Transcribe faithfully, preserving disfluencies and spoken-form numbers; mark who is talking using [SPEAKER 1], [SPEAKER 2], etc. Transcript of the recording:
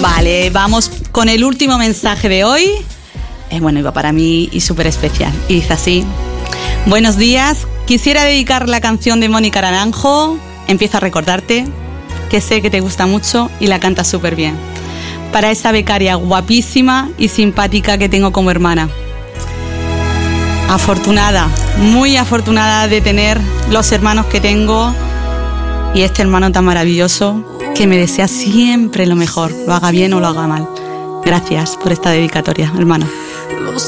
[SPEAKER 1] Vale, vamos con el último mensaje de hoy. Eh, bueno, iba para mí y súper especial. Y dice así: buenos días, quisiera dedicar la canción de Mónica Naranjo, Empiezo a recordarte, que sé que te gusta mucho y la cantas súper bien, para esa becaria guapísima y simpática que tengo como hermana. Afortunada, muy afortunada de tener los hermanos que tengo y este hermano tan maravilloso que me desea siempre lo mejor, lo haga bien o lo haga mal. Gracias por esta dedicatoria, hermano.